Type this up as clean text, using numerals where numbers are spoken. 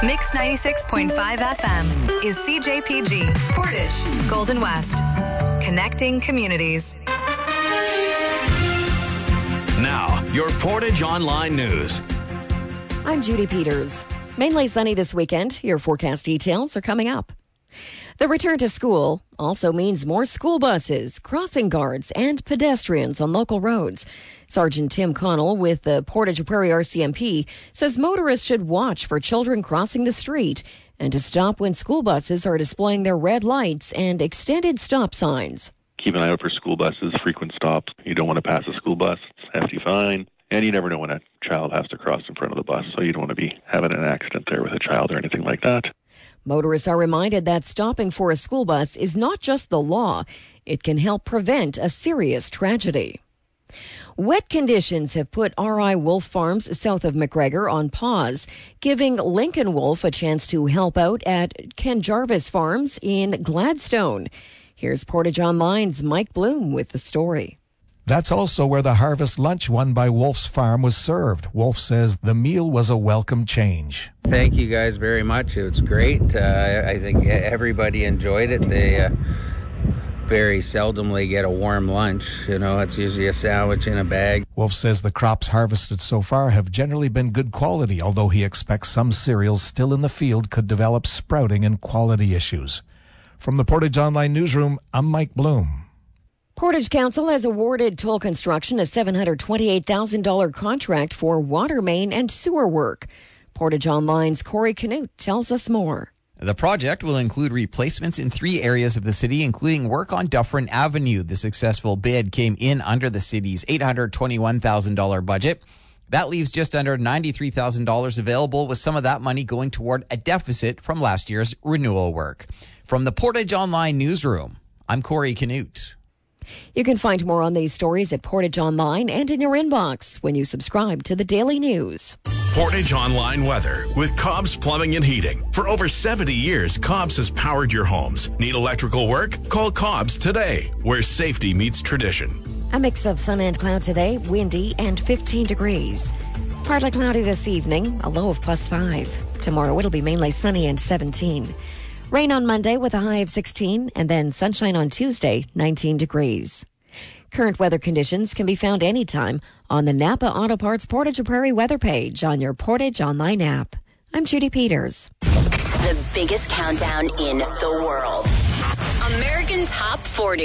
Mix 96.5 FM is CJPG, Portage, Golden West. Connecting communities. Now, your Portage Online News. I'm Judy Peters. Mainly sunny this weekend. Your forecast details are coming up. The return to school also means more school buses, crossing guards, and pedestrians on local roads. Sergeant Tim Connell with the Portage Prairie RCMP says motorists should watch for children crossing the street and to stop when school buses are displaying their red lights and extended stop signs. Keep an eye out for school buses, frequent stops. You don't want to pass a school bus. It's a hefty fine. And you never know when a child has to cross in front of the bus, so you don't want to be having an accident there with a child or anything like that. Motorists are reminded that stopping for a school bus is not just the law. It can help prevent a serious tragedy. Wet conditions have put R.I. Wolf Farms south of McGregor on pause, giving Lincoln Wolf a chance to help out at Ken Jarvis Farms in Gladstone. Here's Portage Online's Mike Bloom with the story. That's also where the harvest lunch won by Wolf's Farm was served. Wolf says the meal was a welcome change. Thank you guys very much. It was great. I think everybody enjoyed it. They very seldomly get a warm lunch. You know, it's usually a sandwich in a bag. Wolf says the crops harvested so far have generally been good quality, although he expects some cereals still in the field could develop sprouting and quality issues. From the Portage Online Newsroom, I'm Mike Bloom. Portage Council has awarded Toll Construction a $728,000 contract for water main and sewer work. Portage Online's Corey Canute tells us more. The project will include replacements in 3 areas of the city, including work on Dufferin Avenue. The successful bid came in under the city's $821,000 budget. That leaves just under $93,000 available, with some of that money going toward a deficit from last year's renewal work. From the Portage Online Newsroom, I'm Corey Canute. You can find more on these stories at Portage Online and in your inbox when you subscribe to the Daily News. Portage Online weather with Cobb's Plumbing and Heating. For over 70 years, Cobb's has powered your homes. Need electrical work? Call Cobb's today, where safety meets tradition. A mix of sun and cloud today, windy and 15 degrees. Partly cloudy this evening, a low of +5. Tomorrow it'll be mainly sunny and 17. Rain on Monday with a high of 16, and then sunshine on Tuesday, 19 degrees. Current weather conditions can be found anytime on the Napa Auto Parts Portage Prairie weather page on your Portage Online app. I'm Judy Peters. The biggest countdown in the world. American Top 40.